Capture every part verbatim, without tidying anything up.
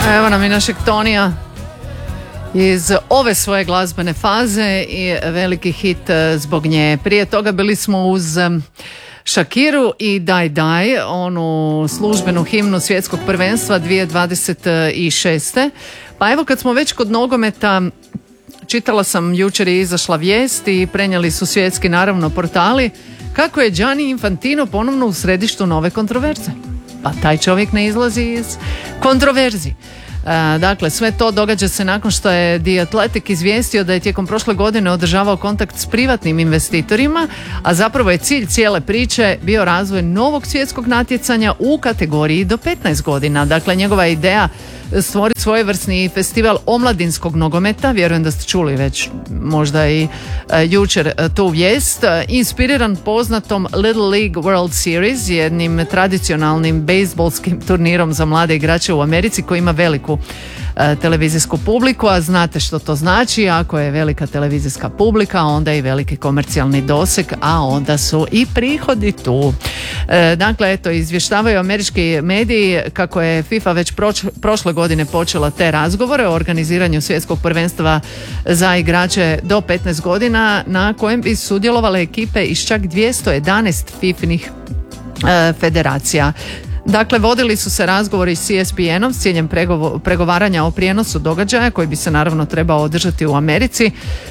Evo nam i našeg Tonija iz ove svoje glazbene faze i veliki hit zbog nje. Prije toga bili smo uz Shakiru i Daj Daj, onu službenu himnu svjetskog prvenstva dvije tisuće dvadeset šeste. Pa evo, kad smo već kod nogometa, čitala sam, jučer je izašla vijest i prenijeli su svjetski, naravno, portali, kako je Gianni Infantino ponovno u središtu nove kontroverze. Pa taj čovjek ne izlazi iz kontroverzi. E, dakle, sve to događa se nakon što je The Athletic izvijestio da je tijekom prošle godine održavao kontakt s privatnim investitorima, a zapravo je cilj cijele priče bio razvoj novog svjetskog natjecanja u kategoriji do petnaest godina. Dakle, njegova ideja stvoriti svojevrsni festival omladinskog nogometa, vjerujem da ste čuli već možda i e, jučer e, tu vijest, e, inspiriran poznatom Little League World Series, jednim tradicionalnim bejsbolskim turnirom za mlade igrače u Americi koji ima veliku e, televizijsku publiku, a znate što to znači, ako je velika televizijska publika, onda je i veliki komercijalni doseg, a onda su i prihodi tu. E, dakle, eto, izvještavaju američki mediji kako je FIFA već proč, prošle godine počela te razgovore o organiziranju svjetskog prvenstva za igrače do petnaest godina, na kojem bi sudjelovale ekipe iz čak dvjesto jedanaest fifinih e, federacija. Dakle, vodili su se razgovori s E S P N-om s ciljem pregovo- pregovaranja o prijenosu događaja koji bi se naravno trebao održati u Americi,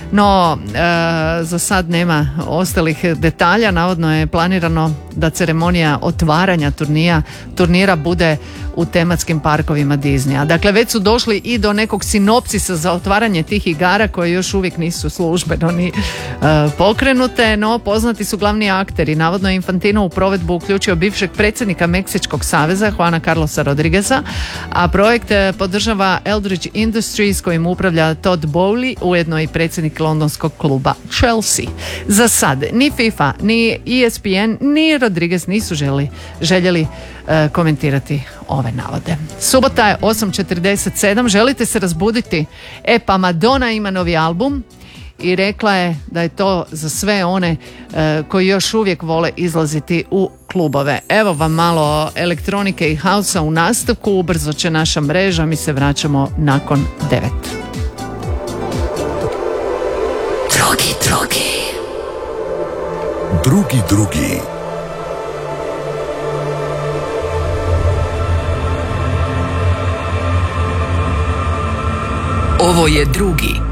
no e, za sad nema ostalih detalja. Navodno je planirano da ceremonija otvaranja turnija, turnira bude u tematskim parkovima Disneya. Dakle, već su došli i do nekog sinopsisa za otvaranje tih igara koje još uvijek nisu službeno ni e, pokrenute, no poznati su glavni akteri. Navodno je Infantino u provedbu uključio bivšeg predsjednika Meksičkog saveza Juana Carlosa Rodrigueza, a projekt podržava Eldridge Industries kojim upravlja Todd Bowley, ujedno i predsjednik londonskog kluba Chelsea. Za sad ni FIFA, ni E S P N, ni Rodriguez nisu želi, željeli e, komentirati ove navode. Subota je osam četrdeset sedam, želite se razbuditi? E pa Madonna ima novi album i rekla je da je to za sve one e, koji još uvijek vole izlaziti u klubove. Evo vam malo elektronike i hausa u nastavku, ubrzo će naša mreža, mi se vraćamo nakon devet. Drugi, drugi. Drugi, drugi. Ovo je drugi.